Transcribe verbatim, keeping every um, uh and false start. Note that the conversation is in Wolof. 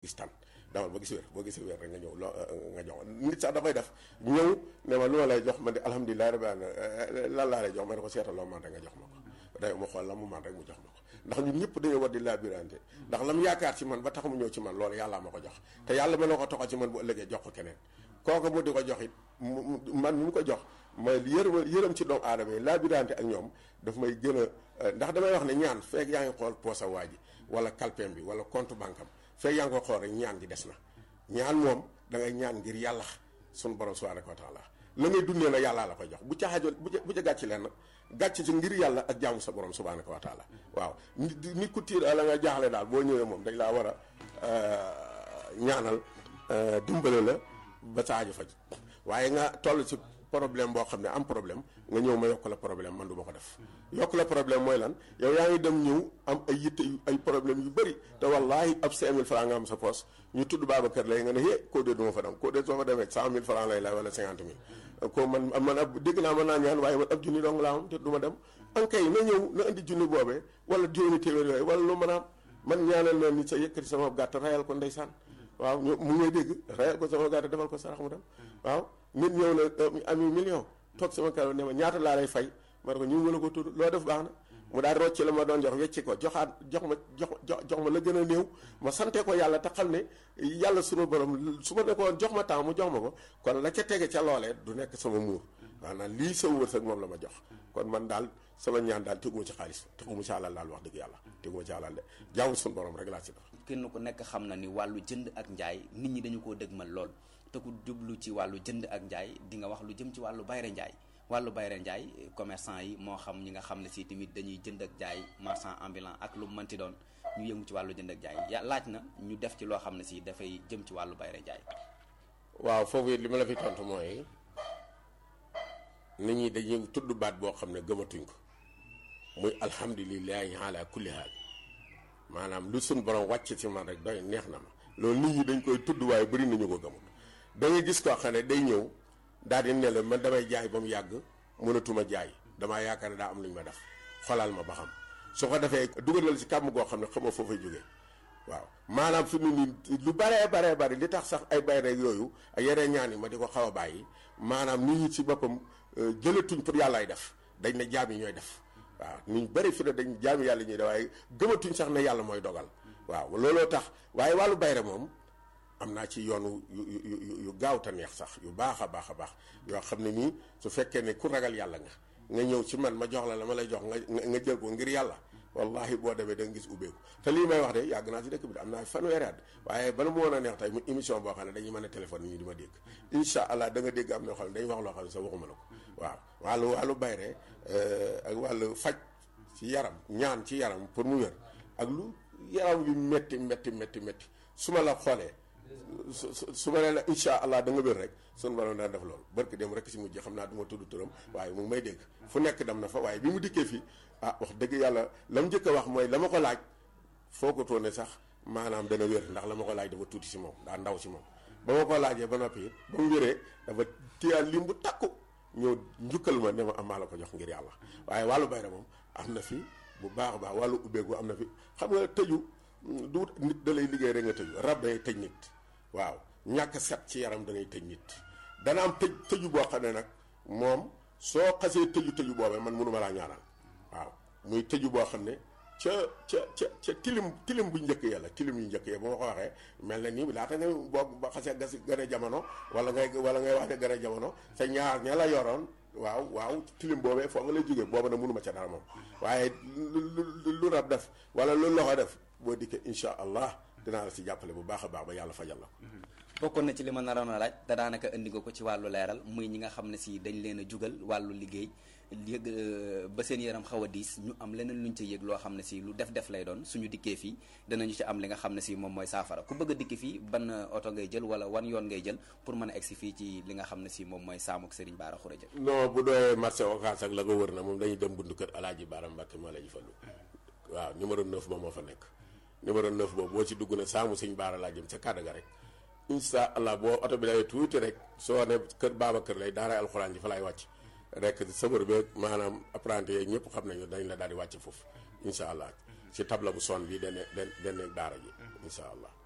gis tan damal ba gis wér boo gisee wér rek nga ñëw loo nga jox nit sax da koy def ñëw ne ma lu ma lay jox ma di alhamdulilah rabbil alamin lan laa lay jox ma ne ko seetal loo man rek nga jox ma ko day ma xool la mu man rek mu jox ma ko ndax ñun ñëpp dañoo war di labirante ndax lam yaakaar ci man ba tax mu ñëw ci man loolu yàllaa ma ko jox te yàlla ma la ko toxal ci man bu ëllëgee jox ko keneen kooku mu di ko jox it man mi mu ko jox ma yërëm yërëm ci doomu aadama yi labirante ak ñoom daf may gën a ndax damay wax ne ñaan feek yaa ngi xool poosa waa ji wala kalpeem bi wala compte banque am feek yaa ngi ko xool rek ñaan gi des na ñaan moom da ngay ñaan ngir yàlla sunu borom subhanahu wa taala la ngay dundee na yàllaa la koy jox bu ca xaajoo bu ca bu ca gàcc leen nag gàcc ci ngir yàlla ak jaamu sa borom subhanahu wa taala waaw nit nit ku tiir la nga jaaxle daal boo ñëwee moom dañ laa war a ñaanal dimbale la ba sa aajo faj waaye nga toll ci problème boo xam ne am problème nga ñëw ma yokk la problème man du ma ko def yokk la problème mooy lan yow yaa ngi dem ñëw am ay yitte ay problème yu bëri te wallaahi ab cinq mille francs nga am sa poche ñu tudd Babacar lay nga ne hé koo dee du ma fa dem koo dee soo fa demee cent mille francs lay lay wala cinquante mille ko man man ab dégg naa mën naa ñaan waaye man ab junni dong laa am te du ma dem ankay na ñëw na indi junni boobee wala juróomi téeméer yooyu wala lu mën a am man ñaanal na nit sa yëkkati sama gàtt rayal ko ndeysaan waaw ñu mu ngay dégg rayal ko sama gàtt defal ko sarax mu dem waaw nit ñëw na ami million toog sama kër ne ma ñaata laa lay fay ma ne ko ñu ngi la ko tudd loo def baax na mu daal rocci la ma doon jox wecci ko joxaat jox ma jox jox ma la gën a néew ma sante ko yàlla te xam ne yàlla sunu borom su ma ne ko jox ma temps mu jox ma ko kon la ca tege ca loolee du nekk sama muur maanaam lii sama wërsëg moom la ma jox kon man daal sama ñaan daal teguma ci xaalis teguma ci alal daal wax dëgg yàlla teguma ci alal de jaamu sunu borom rek laa ci def. kenn ku nekk xam na ni wàllu jënd ak njaay nit ñi dañu koo dëgmal lool te ku jublu ci wàllu jënd ak njaay di nga wax lu jëm ci wàllu bayre njaay wàllu bayre njaay commerçant yi moo xam ñi nga xam ne si tamit dañuy jënd ak jaay marchand ambulant ak lu mënti doon ñu yëngu ci wàllu jënd ak jaay ya laaj na ñu def ci loo xam ne si dafay jëm ci wàllu bayre njaay. waaw foofu li ma la fi tontu mooy nit ñi dañuy tudd baat boo xam ne gëmatuñ ko muy alhamdulilahi ala kulli haal maanaam lu suñ borom wàcc ci man rek doy neex na ma loolu nit ñi dañ koy tudd waaye bëri nañu ko gëmut da ngay gis koo xam ne day ñëw daal di ne la man damay jaay ba mu yàgg mënatuma jaay damaa yaakaar ne daa am lu ñu ma def xolal ma ba xam su ko defee dugalal ci kàmm goo xam ne xamoo foo fay jógee waaw maanaam fi mu nii lu baree baree bari li tax sax ay bay rek yooyu ak yeneen ñaan yi ma di ko xaw a bàyyi maanaam nit ñi ci boppam jëlatuñ pour yàllaay def dañ ne jaam yi ñooy def waaw ñu bëri fi ne dañ jaam yàlla ñuy def waaye gëmatuñ sax ne yàlla mooy dogal waaw looloo tax waaye wàllu bayre moom am naa ci yoonu yu yu yu gaaw te neex sax yu baax a baax a baax yoo xam ne nii su fekkee ne ku ragal yàlla nga nga ñëw ci man ma jox la la ma lay jox nga nga jël ko ngir yàlla wallahi boo demee da nga gis ubbeeku te lii may wax de yàgg naa ci dëkk bi de am naa fanweeri at waaye bala mu woon a neex tey mu émission boo xam ne dañuy mën a téléphone nit ñi di ma dégg incha allah da nga dégg am na xam ne dañuy wax loo xam ne sax waxuma la ko waaw wàllu wàllu bayre ak wàllu faj ci yaram ñaan ci yaram pour mu wér ak lu yaram yu métti métti métti métti su ma la xoolee su su su ma nee la incha allah da nga wér rek sunu borom dana def loolu barki dem rek si mujj xam naa du ma tudd turam waaye mu ngi may dégg fu nekk dem na fa waaye bi mu dikkee fii ah wax dëgg yàlla la mu njëkk a wax mooy la ma ko laaj foo ko toone sax maanaam dana wér ndax la ma ko laaj dafa tuuti si moom daa ndaw si moom ba ma ko laajee ba noppi it ba mu wéree dafa téyaat lim bu takku ñëw njukkal ma ne ma amaa la ko jox ngir yàlla waaye wàllu bayra moom am na fi bu baax a baax wàllu ubbeeku am na fi xam nga tëju du nit da lay liggéey rek nga tëju rab day tëj nit waaw ñàkk set ci yaram da ngay tëj nit dana am tëj tëju boo xam ne nag moom soo xasee tëju tëju boobee man mënuma laa ñaanal waaw muy tëju boo xam ne ca ca ca ca tilim tilim bu njëkk ya la tilim yu njëkk ya bu ma ko waxee mel na nii laata nga boo ba xasee gas gën a jamono wala ngay wala ngay wax ne gën a jamono sa ñaar ña la yoroon waaw waaw tilim boobee foo nga lay jógee booba nag mënuma ca dara moom waaye lu lu rab def wala lu loxo def boo dikkee incha allah dinaa la si jàppale bu baax a baax ba yàlla fajal la ko. bokkoon na ci li ma naroon a laaj te daanaka indi nga ko ci wàllu leeral muy ñi nga xam ne si dañ leen a jugal wàllu liggéey yëg ba seen yaram xaw a diis ñu am leneen luñ ca yëg loo xam ne si lu def def lay doon suñu dikkee fii danañu ci am li nga xam ne si moom mooy saafara ku bëgg a dikki fii ban oto ngay jël wala wan yoon ngay jël pour mën a egsi fii ci li nga xam ne si moom mooy saamuk Serigne Bara Khourédia. non bu doyee marché Ocass ak la ko wër na moom dañuy dem buntu kër Alaaji Bara Mbàkke moo la ji fallu waaw numéro neuf ba moo fa nekk numéro neuf boobu boo ci dugg na saamu Serigne Bara laa jëm ca Kadaga rek incha allah boo oto bi lay tuuti rek soo ne kër Babacar lay daara alxuraan ji fa laay wàcc rek sëbër beeg maanaam apprenti yeeg ñëpp xam nañu dañ la daal di wàcc foofu incha allah ci tabla bu son bi dene den dene daara ji incha allah